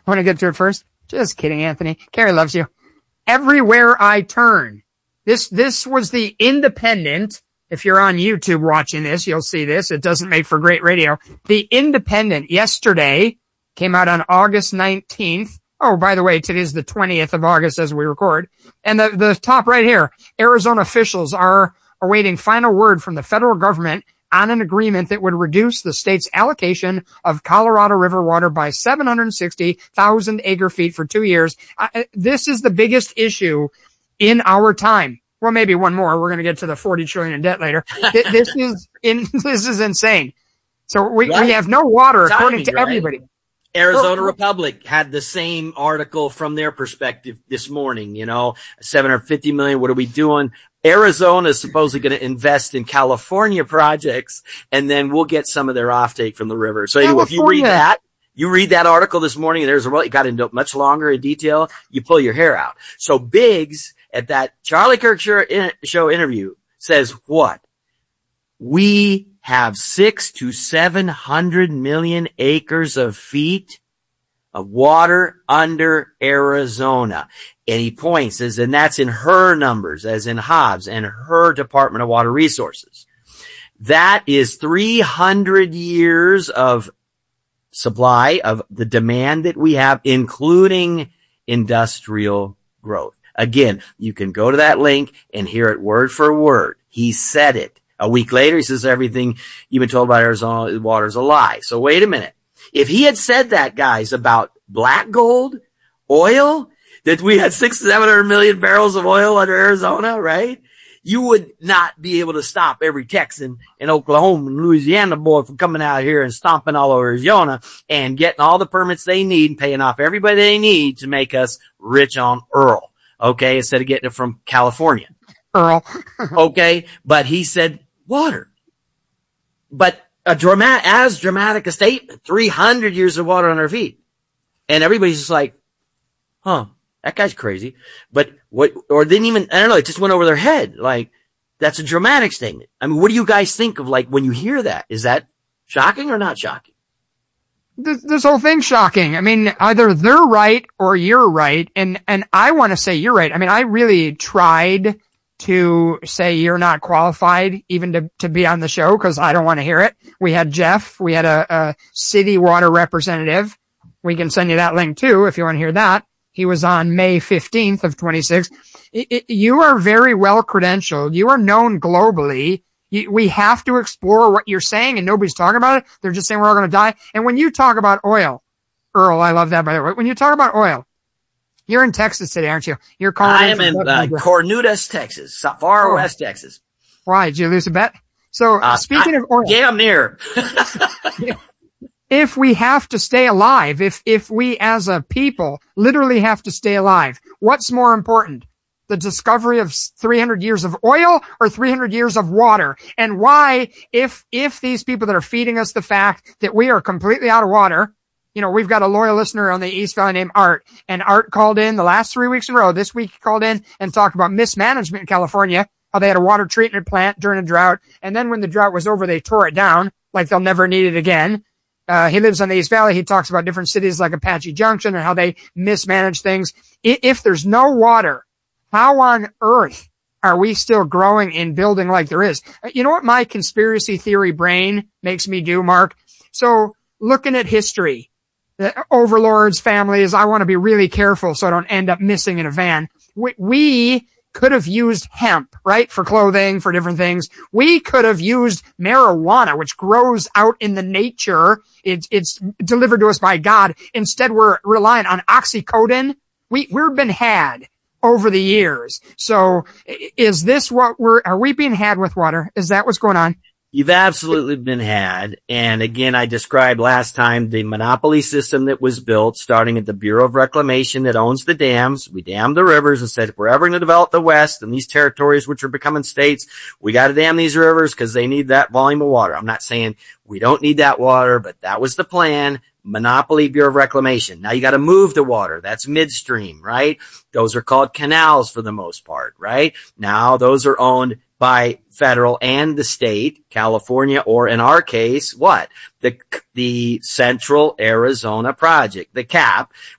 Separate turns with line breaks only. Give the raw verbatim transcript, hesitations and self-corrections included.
Want to get to it first? Just kidding, Anthony. Carrie loves you. Everywhere I turn. This, this was the Independent. If you're on YouTube watching this, you'll see this. It doesn't make for great radio. The Independent yesterday came out on August nineteenth. Oh, by the way, today's the twentieth of August as we record. And the, the top right here, Arizona officials are awaiting final word from the federal government on an agreement that would reduce the state's allocation of Colorado River water by seven hundred sixty thousand acre feet for two years. Uh, this is the biggest issue in our time. Well, maybe one more. We're going to get to the forty trillion in debt later. This is in, this is insane. So we, right. we have no water Timing, according to right? everybody.
Arizona Republic had the same article from their perspective this morning, you know, seven hundred fifty million. What are we doing? Arizona is supposedly going to invest in California projects, and then we'll get some of their offtake from the river. So anyway, if you read that, you read that article this morning, and there's a, it got into much longer in detail. You pull your hair out. So Biggs at that Charlie Kirk show interview says what? We have six to seven hundred million acres of feet of water under Arizona. And he points as, and that's in her numbers, as in Hobbs and her Department of Water Resources. That is three hundred years of supply of the demand that we have, including industrial growth. Again, you can go to that link and hear it word for word. He said it. A week later, he says everything you've been told about Arizona water is a lie. So wait a minute. If he had said that, guys, about black gold, oil, that we had six to seven hundred million barrels of oil under Arizona, right? You would not be able to stop every Texan in Oklahoma and Louisiana boy from coming out here and stomping all over Arizona and getting all the permits they need and paying off everybody they need to make us rich on Earl. Okay, instead of getting it from California.
Earl.
Okay, but he said water. But a dramatic, as dramatic a statement, three hundred years of water on our feet. And everybody's just like, huh, that guy's crazy. But what, or didn't even, I don't know, it just went over their head. Like, that's a dramatic statement. I mean, what do you guys think of, like, when you hear that? Is that shocking or not shocking?
This, this whole thing's shocking. I mean, either they're right or you're right. And, and I want to say you're right. I mean, I really tried to say you're not qualified even to, to be on the show because I don't want to hear it. We had Jeff. We had a, a city water representative. We can send you that link too if you want to hear that. He was on May fifteenth of twenty-six. It, it, you are very well credentialed. You are known globally. You, we have to explore what you're saying and nobody's talking about it. They're just saying we're all going to die. And when you talk about oil, Earl, I love that by the way. When you talk about oil, you're in Texas today, aren't you? You're calling.
I am in uh, Cornudas, Texas, far oh. west Texas.
Why? Did you lose a bet? So uh, speaking I, of oil.
Damn near.
If we have to stay alive, if, if we as a people literally have to stay alive, what's more important? The discovery of three hundred years of oil or three hundred years of water? And why, if, if these people that are feeding us the fact that we are completely out of water, you know, we've got a loyal listener on the East Valley named Art, and Art called in the last three weeks in a row. This week he called in and talked about mismanagement in California, how they had a water treatment plant during a drought. And then when the drought was over, they tore it down like they'll never need it again. Uh, he lives on the East Valley. He talks about different cities like Apache Junction and how they mismanage things. If there's no water, how on earth are we still growing and building like there is? You know what my conspiracy theory brain makes me do, Mark? So looking at history, the overlords, families, I want to be really careful so I don't end up missing in a van. We, we could have used hemp, right? For clothing, for different things. We could have used marijuana, which grows out in the nature. It's, it's delivered to us by God. Instead, we're relying on oxycodone. We, we've been had over the years. So is this what we're, are we being had with water? Is that what's going on?
You've absolutely been had. And again, I described last time the monopoly system that was built, starting at the Bureau of Reclamation that owns the dams. We dammed the rivers and said, if we're ever going to develop the West and these territories which are becoming states, we got to dam these rivers because they need that volume of water. I'm not saying we don't need that water, but that was the plan. Monopoly, Bureau of Reclamation. Now you got to move the water. That's midstream, right? Those are called canals for the most part, right? Now those are owned by federal and the state, California, or in our case, what? The, the Central Arizona Project, the C A P,